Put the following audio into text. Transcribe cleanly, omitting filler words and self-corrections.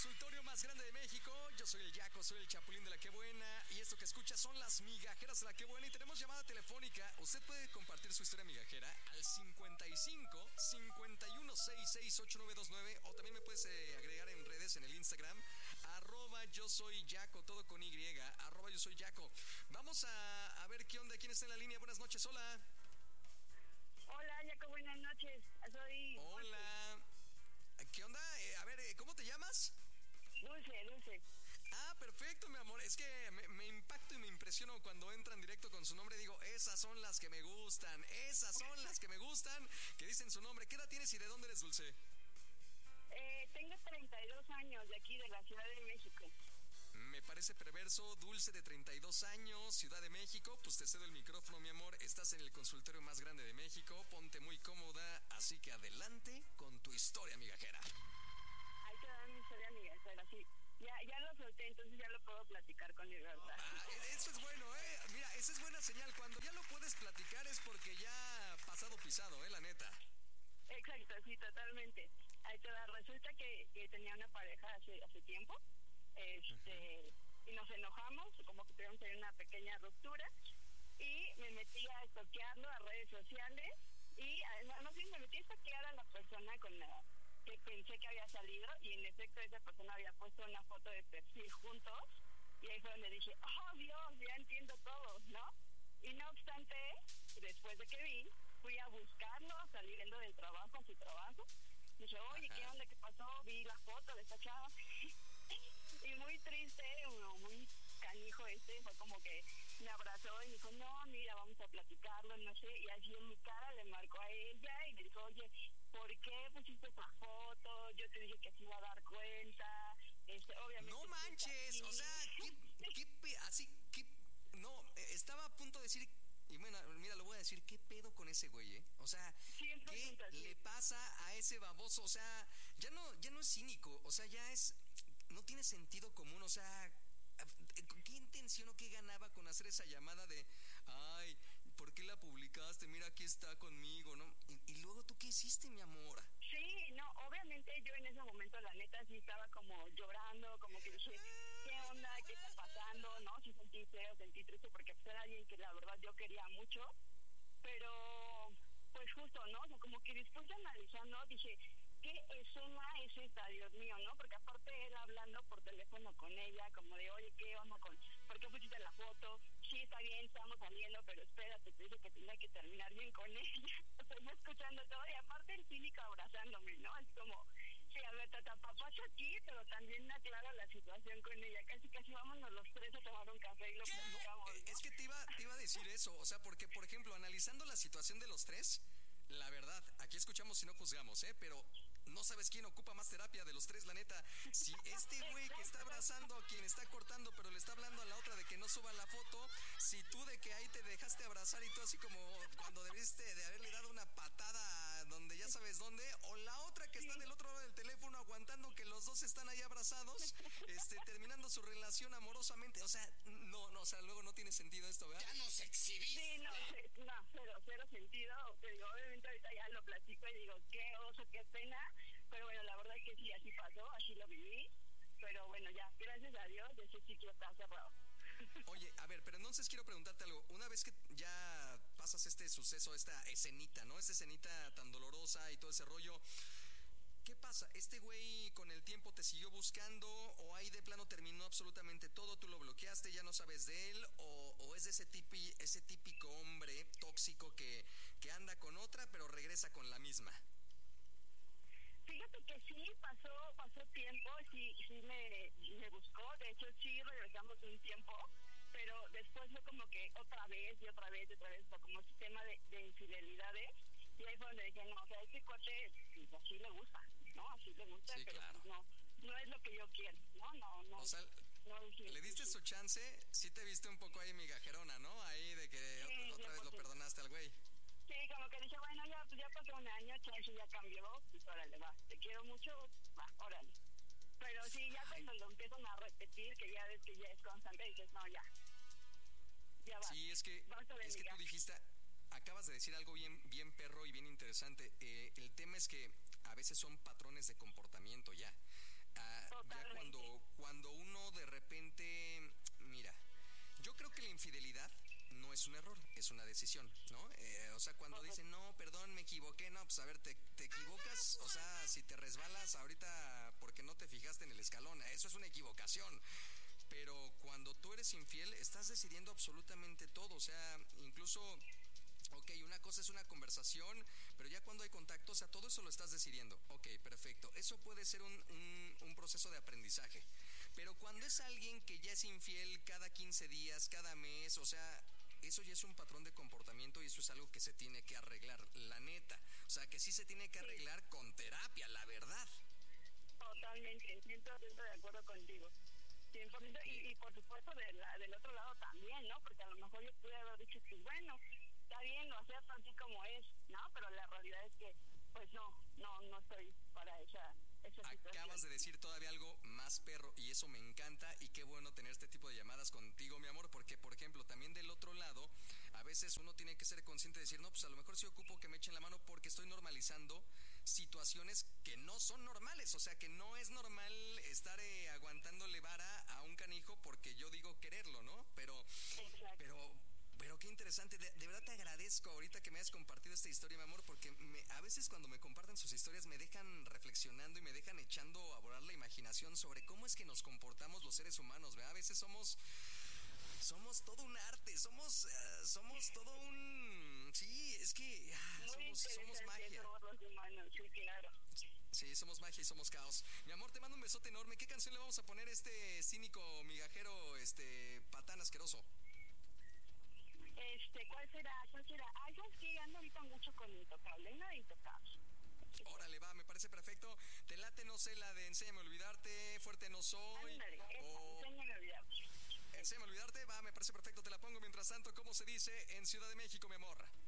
consultorio más grande de México. Yo soy el Yaco, soy el Chapulín de la Qué Buena. Y esto que escucha son las migajeras de la Qué Buena. Y tenemos llamada telefónica. Usted puede compartir su historia migajera al 55 5166 8929. O también me puedes agregar en redes, en el Instagram, @yo soy Yaco, todo con Y, @yo soy Yaco. Vamos a ver qué onda, quién está en la línea. Buenas noches, hola. Hola, Yaco, buenas noches. Soy... Hola. ¿Qué onda? A ver, ¿cómo te llamas? Dulce. Ah, perfecto, mi amor. Es que me impacto y me impresiono cuando entran directo con su nombre. Digo, esas son las que me gustan. Esas son las que me gustan, que dicen su nombre. ¿Qué edad tienes y de dónde eres, Dulce? Tengo 32 años de aquí, de la Ciudad de México. Me parece perverso. Dulce, de 32 años, Ciudad de México. Pues te cedo el micrófono, mi amor. Estás en el consultorio más grande de México. Ponte muy cómoda, así que adelante con tu historia migajera. Ahí te dan mi historia migajera, sí. Ya lo solté, entonces ya lo puedo platicar con libertad. Eso es bueno, Mira, esa es buena señal. Cuando ya lo puedes platicar es porque ya pasado pisado, la neta. Exacto, sí, totalmente. Ahí te da. Resulta que tenía una pareja hace tiempo. Y nos enojamos, como que tuvimos ahí una pequeña ruptura, y me metí a estoquearlo a redes sociales, y además me metí a estoquear a la persona con la que pensé que había salido, y en efecto esa persona había puesto una foto de perfil juntos, y ahí fue donde dije, oh Dios, ya entiendo todo, ¿no? Y no obstante, después de que vi, fui a buscarlo saliendo del trabajo, a su trabajo. Dije, oye, ¿qué onda? ¿Qué pasó? Vi la foto de esta chava. Y muy triste, muy canijo fue como que me abrazó y me dijo, no, mira, vamos a platicarlo, no sé, y así en mi cara le marcó a ella y le dijo, oye, ¿por qué pusiste esa foto? Yo te dije que se iba a dar cuenta, obviamente... No manches, o sea, no, estaba a punto de decir... Y bueno, mira, lo voy a decir, ¿qué pedo con ese güey, O sea, ¿qué le pasa a ese baboso? O sea, ya no es cínico, o sea, no tiene sentido común, o sea, ¿qué intención o qué ganaba con hacer esa llamada de, ay, ¿por qué la publicaste? Mira, aquí está conmigo, ¿no? Y luego, ¿tú qué hiciste, mi amor? Sí, no, obviamente yo en ese momento, la neta, sí estaba como llorando, como que dije, ¿qué onda? ¿Qué está pasando? ¿No? Sí sentí feo, sentí triste, porque pues era alguien que la verdad yo quería mucho, pero pues justo, ¿no? O sea, como que después de analizando dije, ¿qué escena es esta, Dios mío, no? Porque aparte él hablando por teléfono con ella, como de, oye, ¿qué onda por qué pusiste la foto? Sí, está bien, estamos saliendo, pero espérate, te dije que tenía que terminar bien con ella. O sea, yo escuchando todo, y aparte el cínico abrazándome, ¿no? Es como, sí, a ver, papacho aquí, pero también aclaro la situación con ella. Casi vámonos los tres a tomar un café y lo platicamos, ¿no? Es que te iba a decir eso, o sea, porque, por ejemplo, analizando la situación de los tres, la verdad, aquí escuchamos y no juzgamos, pero no sabes quién ocupa más terapia de los tres, la neta. Si este güey que está abrazando a quien está cortando, pero le está hablando a la otra de que no suba la foto, si tú de que ahí te dejaste abrazar y tú así como cuando debiste de haberle dado una patada donde ya sabes dónde, o la otra que está del otro lado del teléfono aguantando que los dos están ahí abrazados, terminando su relación amorosamente, o sea, no, o sea, luego no tiene sentido esto, ¿verdad? Ya nos exhibí. Sí, no, cero sentido. Te digo, obviamente ahorita ya lo platico y digo, qué oso, qué pena, pero bueno, la verdad es que sí, así pasó, así lo viví, pero bueno, ya, gracias a Dios, ese ciclo está cerrado. Oye, a ver, pero entonces quiero preguntarte algo. Una vez que ya pasas este suceso, esta escenita, ¿no? Esta escenita tan dolorosa y todo ese rollo, ¿qué pasa? ¿Este güey con el tiempo te siguió buscando o ahí de plano terminó absolutamente todo? ¿Tú lo bloqueaste, ya no sabes de él? ¿O es de ese típico hombre tóxico que anda con otra pero regresa con la misma? Fíjate que sí, pasó tiempo, sí me buscó, de hecho sí regresamos un tiempo, pero después fue como que otra vez, o sea, como ese tema de infidelidades, y ahí fue donde dije, no, o sea, este cuate, pues así le gusta, ¿no? Así le gusta, sí, pero claro. Pues, no es lo que yo quiero, no. O sea, ¿le diste su chance? Sí te viste un poco ahí migajerona, ¿no? Ahí de que sí, otra vez lo perdonaste al güey. Sí, como que dije, bueno, ya pasó un año, chance ya cambió, pues órale, va, te quiero mucho, va, órale. Pero sí, ya cuando lo empiezan a repetir, que ya ves que ya es constante, dices, no, ya va. Sí, es que tú dijiste, acabas de decir algo bien perro y bien interesante. El tema es que a veces son patrones de comportamiento ya. Ya Totalmente. cuando uno de repente, mira, yo creo que la infidelidad no es un error, es una decisión, ¿no? O sea, cuando dicen, no, perdón, me equivoqué, no, pues a ver, te equivocas, o sea, si te resbalas ahorita porque no te fijaste en el escalón, eso es una equivocación. Pero cuando tú eres infiel, estás decidiendo absolutamente todo, o sea, incluso, ok, una cosa es una conversación, pero ya cuando hay contacto, o sea, todo eso lo estás decidiendo. Ok, perfecto. Eso puede ser un proceso de aprendizaje. Pero cuando es alguien que ya es infiel cada 15 días, cada mes, o sea, eso ya es un patrón de comportamiento y eso es algo que se tiene que arreglar, la neta. O sea, que sí se tiene que arreglar con terapia, la verdad. Totalmente, 100% de acuerdo contigo. 100%, y por supuesto del otro lado también, ¿no? Porque a lo mejor yo pude haber dicho, pues bueno, está bien, lo acepto así como es, ¿no? Pero la realidad es que, pues no estoy para esa Acabas situación. de decir todavía algo más perro y eso me encanta y qué bueno tener este tipo de llamadas contigo, mi amor, porque por ejemplo, también del otro lado, a veces uno tiene que ser consciente de decir, no, pues a lo mejor sí ocupo que me echen la mano porque estoy normalizando situaciones que no son normales, o sea, que no es normal estar aguantándole vara a un canijo porque yo digo quererlo, ¿no? Exacto. Pero pero qué interesante, de verdad te agradezco ahorita que me hayas compartido esta historia, mi amor, porque a veces cuando me comparten sus historias me dejan reflexionando y me dejan echando a volar la imaginación sobre cómo es que nos comportamos los seres humanos, ¿verdad? A veces somos todo un arte, somos todo un... Sí, es que Muy somos interesante magia. somos los humanos, sí, claro. Sí, somos magia y somos caos. Mi amor, te mando un besote enorme. ¿Qué canción le vamos a poner a este cínico, migajero, patán asqueroso? ¿Cuál será? ¿Cuál será? Ay, ¿sabes qué? Ando ahorita mucho con Intocable, nada de Intocables. Órale, va, me parece perfecto. Te late, no sé, la de Enséñame a olvidarte, Fuerte no soy, Ándale, o enséñame a olvidar. Enséñame a olvidarte, va, me parece perfecto, te la pongo. Mientras tanto, ¿cómo se dice en Ciudad de México, mi amor?